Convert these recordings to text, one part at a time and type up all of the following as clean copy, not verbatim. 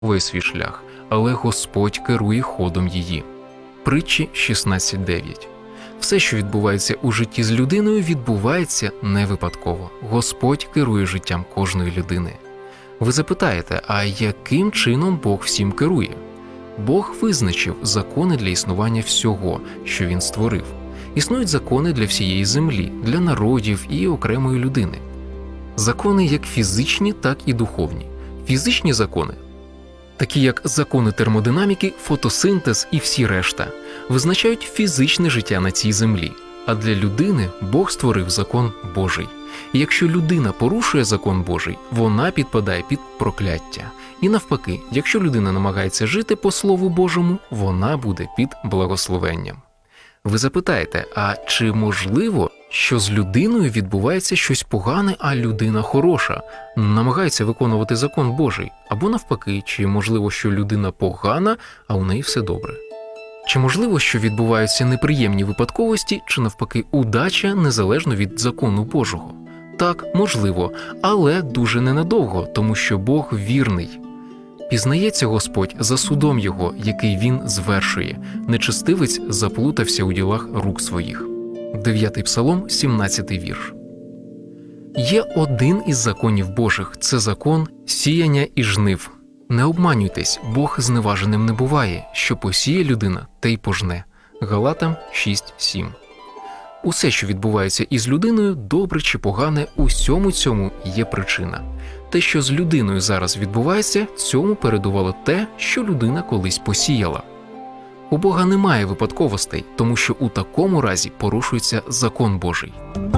свій шлях, але Господь керує ходом її. Притчі 16.9. Все, що відбувається у житті з людиною, відбувається не випадково. Господь керує життям кожної людини. Ви запитаєте, а яким чином Бог всім керує? Бог визначив закони для існування всього, що Він створив. Існують закони для всієї землі, для народів і окремої людини. Закони як фізичні, так і духовні. Фізичні закони, такі як закони термодинаміки, фотосинтез і всі решта, визначають фізичне життя на цій землі. А для людини Бог створив закон Божий. І якщо людина порушує закон Божий, вона підпадає під прокляття. І навпаки, якщо людина намагається жити по Слову Божому, вона буде під благословенням. Ви запитаєте, а чи можливо, що з людиною відбувається щось погане, а людина хороша, намагається виконувати закон Божий? Або навпаки, чи можливо, що людина погана, а у неї все добре? Чи можливо, що відбуваються неприємні випадковості, чи навпаки удача незалежно від закону Божого? Так, можливо, але дуже ненадовго, тому що Бог вірний. Пізнається Господь за судом Його, який Він звершує. Нечестивець заплутався у ділах рук своїх. 9 Псалом, 17 вірш. Є один із законів Божих – це закон сіяння і жнив. Не обманюйтесь, Бог зневаженим не буває, що посіє людина, те й пожне. Галатам 6.7. Усе, що відбувається із людиною, добре чи погане, усьому цьому є причина. Те, що з людиною зараз відбувається, цьому передувало те, що людина колись посіяла. У Бога немає випадковостей, тому що у такому разі порушується закон Божий.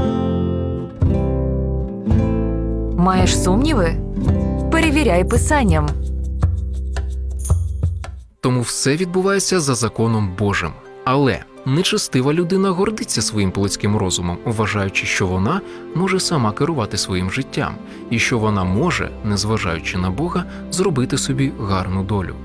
Маєш сумніви? Перевіряй Писанням. Тому все відбувається за законом Божим. Але нечестива людина гордиться своїм плотським розумом, вважаючи, що вона може сама керувати своїм життям, і що вона може, незважаючи на Бога, зробити собі гарну долю.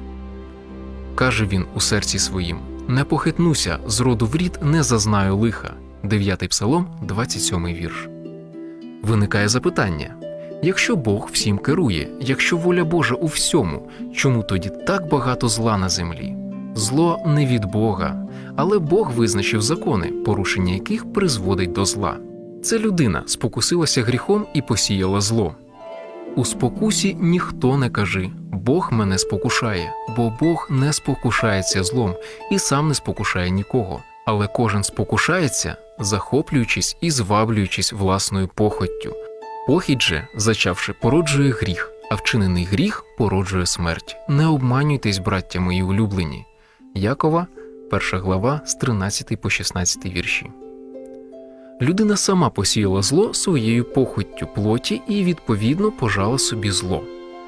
Каже він у серці своїм: «Не похитнуся, з роду в рід не зазнаю лиха». 9 Псалом, 27 вірш. Виникає запитання: якщо Бог всім керує, якщо воля Божа у всьому, чому тоді так багато зла на землі? Зло не від Бога, але Бог визначив закони, порушення яких призводить до зла. Це людина спокусилася гріхом і посіяла зло. У спокусі ніхто не кажи: «Бог мене спокушає», бо Бог не спокушається злом і сам не спокушає нікого. Але кожен спокушається, захоплюючись і зваблюючись власною похоттю. Похідь же, зачавши, породжує гріх, а вчинений гріх породжує смерть. Не обманюйтесь, браття мої улюблені. Якова, 1 глава, з 13 по 16 вірші. Людина сама посіяла зло своєю похоттю плоті і, відповідно, пожала собі зло.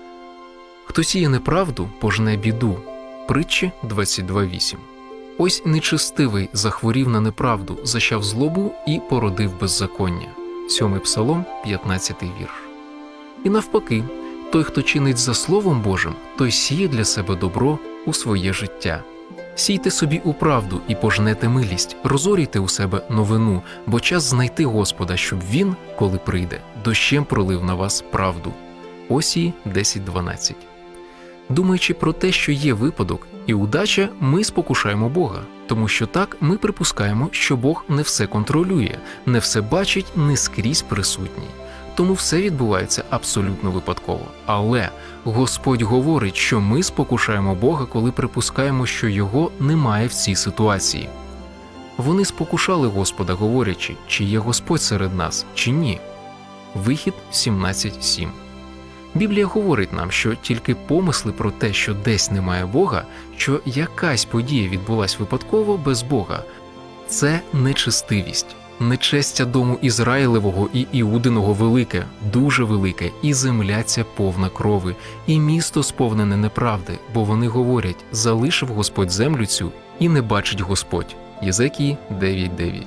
Хто сіє неправду, пожне біду. Притчі 22.8. Ось нечестивий захворів на неправду, зачав злобу і породив беззаконня. 7 Псалом, 15 вірш. І навпаки, той, хто чинить за Словом Божим, той сіє для себе добро у своє життя. Сійте собі у правду і пожнете милість, розорійте у себе новину, бо час знайти Господа, щоб Він, коли прийде, дощем пролив на вас правду. Осії 10.12. Думаючи про те, що є випадок і удача, ми спокушаємо Бога, тому що так ми припускаємо, що Бог не все контролює, не все бачить, не скрізь присутній. Тому все відбувається абсолютно випадково. Але Господь говорить, що ми спокушаємо Бога, коли припускаємо, що Його немає в цій ситуації. Вони спокушали Господа, говорячи, чи є Господь серед нас, чи ні. Вихід 17.7. Біблія говорить нам, що тільки помисли про те, що десь немає Бога, що якась подія відбулась випадково без Бога – це нечестивість. Нечестя дому Ізраїлевого і Іудиного велике, дуже велике, і земля ця повна крови, і місто сповнене неправди, бо вони говорять: залишив Господь землю цю, і не бачить Господь. Єзекії 9.9.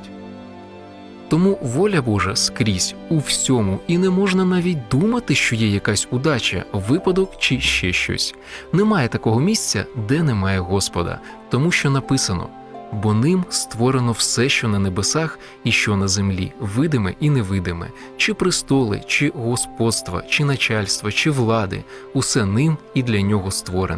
Тому воля Божа скрізь, у всьому, і не можна навіть думати, що є якась удача, випадок чи ще щось. Немає такого місця, де немає Господа, тому що написано: бо ним створено все, що на небесах і що на землі, видиме і невидиме, чи престоли, чи господства, чи начальства, чи влади, усе ним і для нього створене.